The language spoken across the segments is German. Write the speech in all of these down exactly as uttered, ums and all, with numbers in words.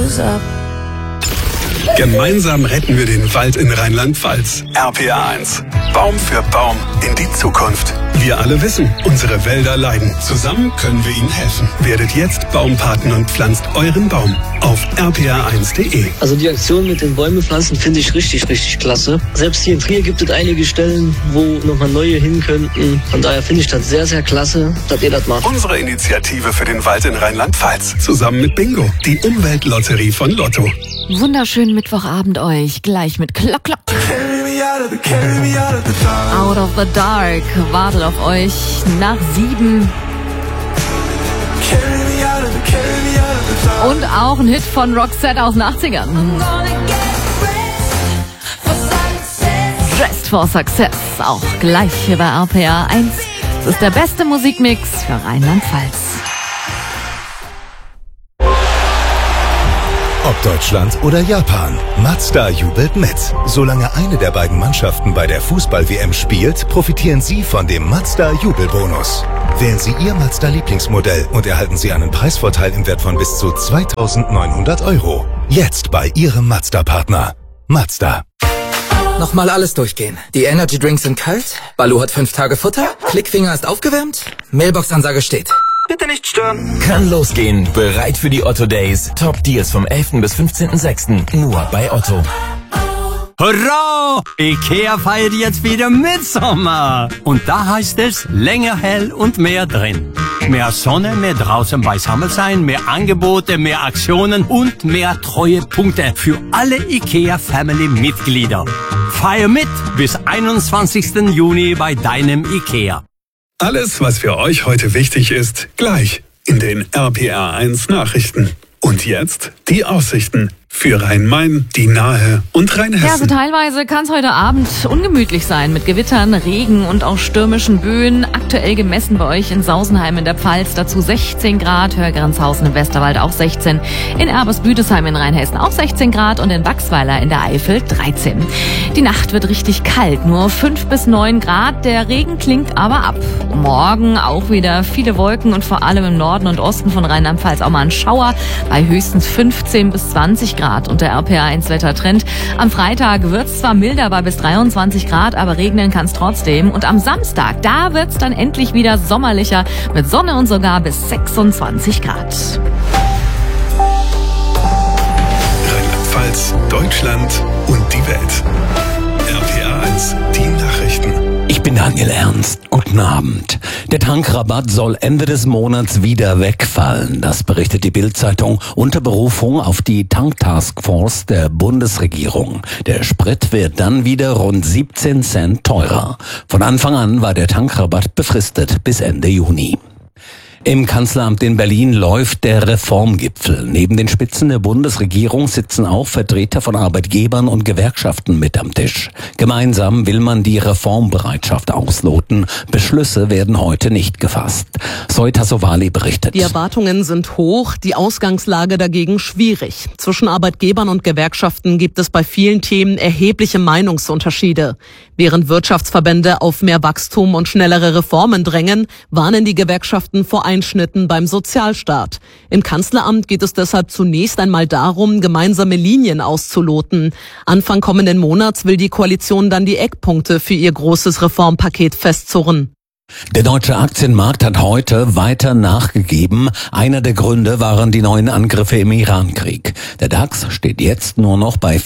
goes up. Gemeinsam retten wir den Wald in Rheinland-Pfalz. R P R eins. Baum für Baum in die Zukunft. Wir alle wissen, unsere Wälder leiden. Zusammen können wir ihnen helfen. Werdet jetzt Baumpaten und pflanzt euren Baum auf r p r eins punkt d e. Also die Aktion mit den Bäume pflanzen finde ich richtig, richtig klasse. Selbst hier in Trier gibt es einige Stellen, wo nochmal neue hin könnten. Von daher finde ich das sehr, sehr klasse, dass ihr das macht. Unsere Initiative für den Wald in Rheinland-Pfalz. Zusammen mit Bingo, die Umweltlotterie von Lotto. Wunderschönen Mittwochabend euch, gleich mit Klock Klock. Out of the Dark wartet auf euch nach sieben. Und auch ein Hit von Roxette aus den achtzigern. Dressed for Success, auch gleich hier bei R P R eins. Das ist der beste Musikmix für Rheinland-Pfalz. Ob Deutschland oder Japan, Mazda jubelt mit. Solange eine der beiden Mannschaften bei der Fußball-W M spielt, profitieren Sie von dem Mazda-Jubelbonus. Wählen Sie Ihr Mazda-Lieblingsmodell und erhalten Sie einen Preisvorteil im Wert von bis zu zweitausendneunhundert Euro. Jetzt bei Ihrem Mazda-Partner. Mazda. Nochmal alles durchgehen. Die Energy Drinks sind kalt, Balu hat fünf Tage Futter, Klickfinger ist aufgewärmt, Mailbox-Ansage steht. Bitte nicht stören. Kann losgehen. Bereit für die Otto Days. Top Deals vom elften bis fünfzehnten sechsten Nur bei Otto. Hurra! Ikea feiert jetzt wieder Mitsommer. Und da heißt es länger hell und mehr drin. Mehr Sonne, mehr draußen beisammen sein, mehr Angebote, mehr Aktionen und mehr Treuepunkte für alle Ikea Family Mitglieder. Feier mit bis einundzwanzigsten Juni bei deinem Ikea. Alles, was für euch heute wichtig ist, gleich in den R P R eins Nachrichten. Und jetzt die Aussichten für Rhein-Main, die Nahe und Rheinhessen. Ja, also teilweise kann es heute Abend ungemütlich sein mit Gewittern, Regen und auch stürmischen Böen. Aktuell gemessen bei euch in Sausenheim in der Pfalz dazu sechzehn Grad, Hörgrenzhausen im Westerwald auch sechzehn, in Erbes-Büdesheim in Rheinhessen auch sechzehn Grad und in Wachsweiler in der Eifel dreizehn. Die Nacht wird richtig kalt, nur fünf bis neun Grad, der Regen klingt aber ab. Morgen auch wieder viele Wolken und vor allem im Norden und Osten von Rheinland-Pfalz auch mal ein Schauer bei höchstens fünfzehn bis zwanzig Grad. Und der R P R eins Wettertrend. Am Freitag wird's zwar milder bei bis dreiundzwanzig Grad, aber regnen kann's trotzdem. Und am Samstag, da wird's dann endlich wieder sommerlicher mit Sonne und sogar bis sechsundzwanzig Grad. Rheinland-Pfalz, Deutschland und die Welt. R P R eins, die Nachrichten. Ich bin Daniel Ernst. Guten Abend. Der Tankrabatt soll Ende des Monats wieder wegfallen. Das berichtet die Bild-Zeitung unter Berufung auf die Tank-Taskforce der Bundesregierung. Der Sprit wird dann wieder rund siebzehn Cent teurer. Von Anfang an war der Tankrabatt befristet bis Ende Juni. Im Kanzleramt in Berlin läuft der Reformgipfel. Neben den Spitzen der Bundesregierung sitzen auch Vertreter von Arbeitgebern und Gewerkschaften mit am Tisch. Gemeinsam will man die Reformbereitschaft ausloten. Beschlüsse werden heute nicht gefasst. Zoe Tassovali berichtet. Die Erwartungen sind hoch, die Ausgangslage dagegen schwierig. Zwischen Arbeitgebern und Gewerkschaften gibt es bei vielen Themen erhebliche Meinungsunterschiede. Während Wirtschaftsverbände auf mehr Wachstum und schnellere Reformen drängen, warnen die Gewerkschaften vor Einschnitten beim Sozialstaat. Im Kanzleramt geht es deshalb zunächst einmal darum, gemeinsame Linien auszuloten. Anfang kommenden Monats will die Koalition dann die Eckpunkte für ihr großes Reformpaket festzurren. Der deutsche Aktienmarkt hat heute weiter nachgegeben. Einer der Gründe waren die neuen Angriffe im Iran-Krieg. Der DAX steht jetzt nur noch bei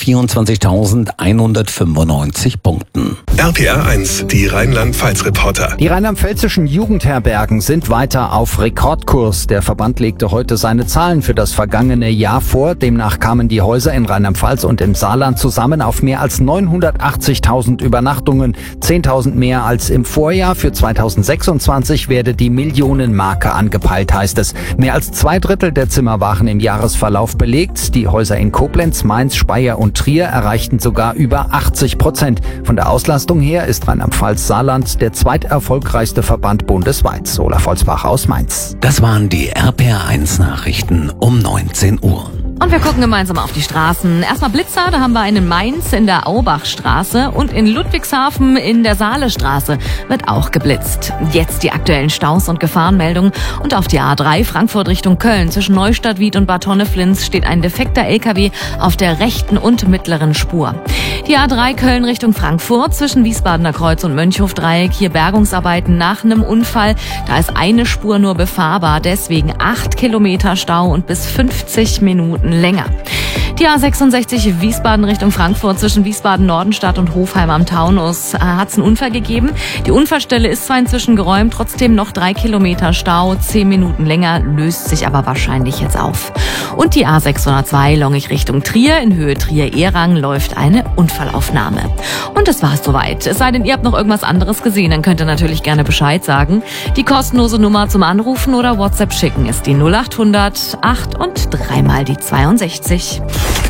vierundzwanzigtausendeinhundertfünfundneunzig Punkten. R P R eins, die Rheinland-Pfalz-Reporter. Die rheinland-pfälzischen Jugendherbergen sind weiter auf Rekordkurs. Der Verband legte heute seine Zahlen für das vergangene Jahr vor. Demnach kamen die Häuser in Rheinland-Pfalz und im Saarland zusammen auf mehr als neunhundertachtzigtausend Übernachtungen. zehntausend mehr als im Vorjahr. Für zweitausendsechsundzwanzig werde die Millionenmarke angepeilt, heißt es. Mehr als zwei Drittel der Zimmer waren im Jahresverlauf belegt. Die Häuser in Koblenz, Mainz, Speyer und Trier erreichten sogar über achtzig Prozent. Von der Auslastung her ist Rheinland-Pfalz-Saarland der zweiterfolgreichste Verband bundesweit. Olaf Holzbach aus Mainz. Das waren die R P R eins Nachrichten um neunzehn Uhr. Und wir gucken gemeinsam auf die Straßen. Erstmal Blitzer, da haben wir einen in Mainz in der Aubachstraße und in Ludwigshafen in der Saalestraße wird auch geblitzt. Jetzt die aktuellen Staus und Gefahrenmeldungen. Und auf die A drei Frankfurt Richtung Köln zwischen Neustadt, Wied und Bad Honneflins steht ein defekter L K W auf der rechten und mittleren Spur. Die A drei Köln Richtung Frankfurt zwischen Wiesbadener Kreuz und Mönchhofdreieck. Hier Bergungsarbeiten nach einem Unfall. Da ist eine Spur nur befahrbar, deswegen acht Kilometer Stau und bis fünfzig Minuten länger. Die A sechsundsechzig Wiesbaden Richtung Frankfurt zwischen Wiesbaden-Nordenstadt und Hofheim am Taunus hat es einen Unfall gegeben. Die Unfallstelle ist zwar inzwischen geräumt, trotzdem noch drei Kilometer Stau, zehn Minuten länger, löst sich aber wahrscheinlich jetzt auf. Und die A sechshundertzwei Longich Richtung Trier, in Höhe Trier-Ehrang läuft eine Unfallaufnahme. Und das war's soweit. Es sei denn, ihr habt noch irgendwas anderes gesehen, dann könnt ihr natürlich gerne Bescheid sagen. Die kostenlose Nummer zum Anrufen oder WhatsApp schicken ist die null acht hundert acht und dreimal die zweiundsechzig.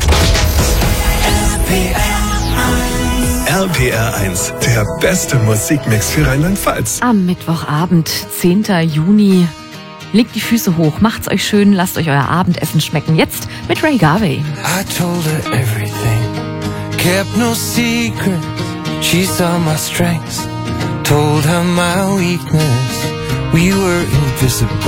R P R eins, der beste Musikmix für Rheinland-Pfalz. Am Mittwochabend, zehnten Juni. Legt die Füße hoch, macht's euch schön, lasst euch euer Abendessen schmecken. Jetzt mit Ray Garvey. I told her everything, kept no secret. She saw my strengths, told her my weakness. We were invisible.